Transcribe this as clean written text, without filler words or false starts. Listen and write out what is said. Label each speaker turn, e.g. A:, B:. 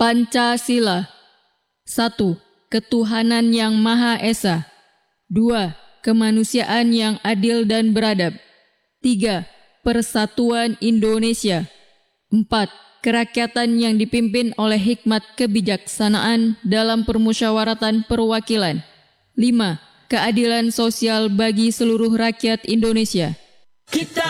A: Pancasila. 1. Ketuhanan yang Maha Esa. 2. Kemanusiaan yang adil dan beradab. 3. Persatuan Indonesia. 4. Kerakyatan yang dipimpin oleh hikmat kebijaksanaan dalam permusyawaratan perwakilan. 5. Keadilan sosial bagi seluruh rakyat Indonesia.
B: Kita